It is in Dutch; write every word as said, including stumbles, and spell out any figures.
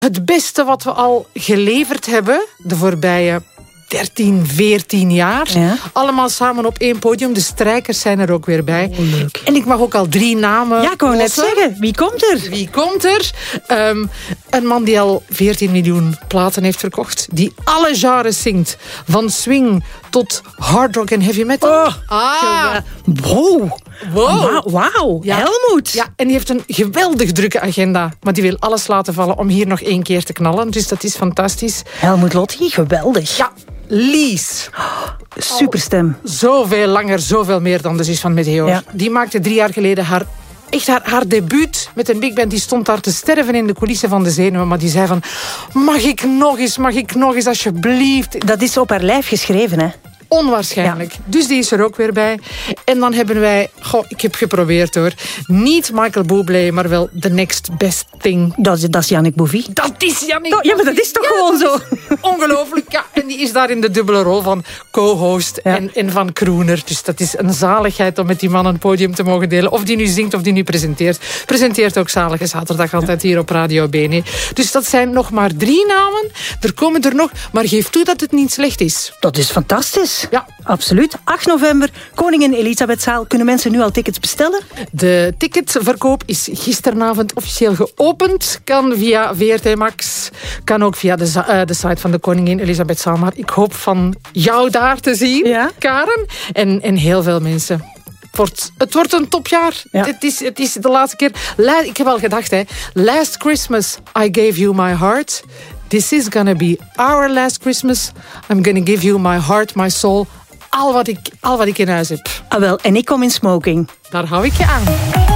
Het beste wat we al geleverd hebben de voorbije dertien, veertien jaar. Ja. Allemaal samen op één podium. De strijkers zijn er ook weer bij. Oh, leuk. En ik mag ook al drie namen. Ja, ik wou net zeggen. Wie komt er? Wie komt er? Um, een man die al veertien miljoen platen heeft verkocht. Die alle genres zingt. Van swing tot hard rock en heavy metal. Oh, ah. Wow. Wow. Wauw. Ja. Helmoet. Ja, en die heeft een geweldig drukke agenda. Maar die wil alles laten vallen om hier nog één keer te knallen. Dus dat is fantastisch. Helmoet Lotti, geweldig. Ja. Lies. Oh, superstem. Oh, zoveel langer, zoveel meer dan de zus van Meteor. Ja. Die maakte drie jaar geleden haar, echt haar, haar debuut met een big band. Die stond daar te sterven in de coulissen van de zenuwen. Maar die zei van, mag ik nog eens, mag ik nog eens, alsjeblieft. Dat is op haar lijf geschreven, hè? Onwaarschijnlijk. Ja. Dus die is er ook weer bij. En dan hebben wij... Goh, ik heb geprobeerd hoor. Niet Michael Bublé, maar wel The Next Best Thing. Dat is, dat is Yannick Bouvy. Dat is Yannick Bouvy. Ja, maar dat is toch ja, gewoon zo? Ongelooflijk. Ja, en die is daar in de dubbele rol van co-host ja. en, en van crooner. Dus dat is een zaligheid om met die man een podium te mogen delen. Of die nu zingt of die nu presenteert. Presenteert ook Zalige Zaterdag altijd hier op Radio Bene. Dus dat zijn nog maar drie namen. Er komen er nog. Maar geef toe dat het niet slecht is. Dat is fantastisch. Ja, absoluut. acht november, Koningin Elisabethzaal. Kunnen mensen nu al tickets bestellen? De ticketverkoop is gisteravond officieel geopend. Kan via V R T Max. Kan ook via de, uh, de site van de Koningin Elisabethzaal. Maar ik hoop van jou daar te zien, ja? Karen. En, en heel veel mensen. Het wordt, het wordt een topjaar. Ja. Het, is, het is de laatste keer. La, ik heb al gedacht, hè. Last Christmas, I gave you my heart. This is gonna be our last Christmas. I'm gonna give you my heart, my soul. Al wat ik, al wat ik in huis heb. Ah wel, en ik kom in smoking. Daar hou ik je aan.